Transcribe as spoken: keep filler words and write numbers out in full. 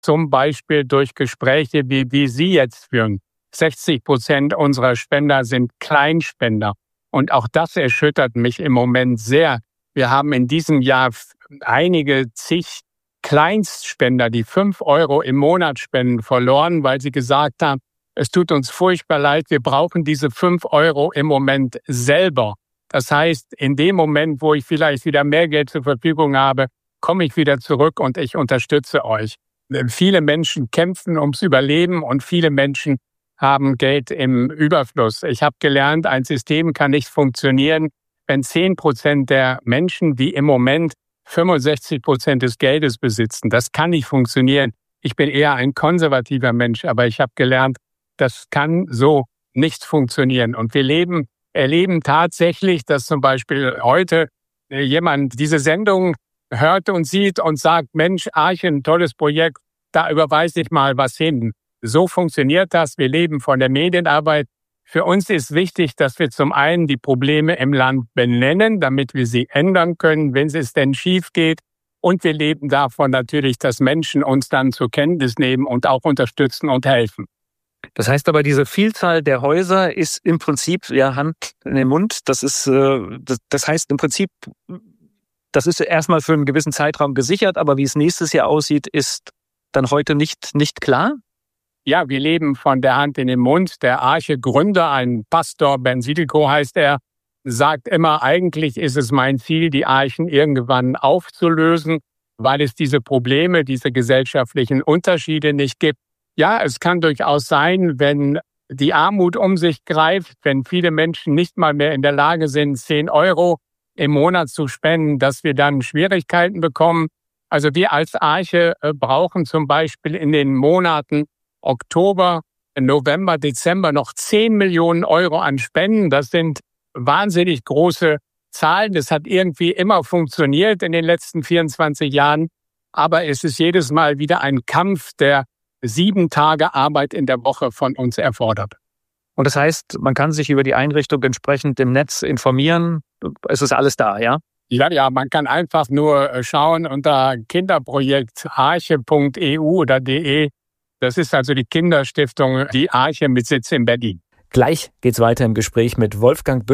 zum Beispiel durch Gespräche, wie, wie Sie jetzt führen. sechzig Prozent unserer Spender sind Kleinspender. Und auch das erschüttert mich im Moment sehr. Wir haben in diesem Jahr einige zig Kleinstspender, die fünf Euro im Monat spenden, verloren, weil sie gesagt haben, es tut uns furchtbar leid, wir brauchen diese fünf Euro im Moment selber. Das heißt, in dem Moment, wo ich vielleicht wieder mehr Geld zur Verfügung habe, komme ich wieder zurück und ich unterstütze euch. Viele Menschen kämpfen ums Überleben und viele Menschen haben Geld im Überfluss. Ich habe gelernt, ein System kann nicht funktionieren, wenn zehn Prozent der Menschen, die im Moment fünfundsechzig Prozent des Geldes besitzen. Das kann nicht funktionieren. Ich bin eher ein konservativer Mensch, aber ich habe gelernt, das kann so nicht funktionieren. Und wir leben, erleben tatsächlich, dass zum Beispiel heute jemand diese Sendung hört und sieht und sagt, Mensch, Arche, ein tolles Projekt, da überweise ich mal was hin. So funktioniert das. Wir leben von der Medienarbeit. Für uns ist wichtig, dass wir zum einen die Probleme im Land benennen, damit wir sie ändern können, wenn es denn schief geht. Und wir leben davon natürlich, dass Menschen uns dann zur Kenntnis nehmen und auch unterstützen und helfen. Das heißt aber, diese Vielzahl der Häuser ist im Prinzip ja Hand in den Mund. Das ist, das, das heißt im Prinzip, das ist erstmal für einen gewissen Zeitraum gesichert, aber wie es nächstes Jahr aussieht, ist dann heute nicht, nicht klar? Ja, wir leben von der Hand in den Mund. Der Arche-Gründer, ein Pastor, Ben Siedelko heißt er, sagt immer, eigentlich ist es mein Ziel, die Archen irgendwann aufzulösen, weil es diese Probleme, diese gesellschaftlichen Unterschiede nicht gibt. Ja, es kann durchaus sein, wenn die Armut um sich greift, wenn viele Menschen nicht mal mehr in der Lage sind, zehn Euro im Monat zu spenden, dass wir dann Schwierigkeiten bekommen. Also wir als Arche brauchen zum Beispiel in den Monaten Oktober, November, Dezember noch zehn Millionen Euro an Spenden. Das sind wahnsinnig große Zahlen. Das hat irgendwie immer funktioniert in den letzten vierundzwanzig Jahren. Aber es ist jedes Mal wieder ein Kampf, der sieben Tage Arbeit in der Woche von uns erfordert. Und das heißt, man kann sich über die Einrichtung entsprechend im Netz informieren. Es ist alles da, ja? Ja, ja, man kann einfach nur schauen unter Kinderprojekt arche punkt e u oder de. Das ist also die Kinderstiftung, die Arche mit Sitz in Berlin. Gleich geht's weiter im Gespräch mit Wolfgang Büsch.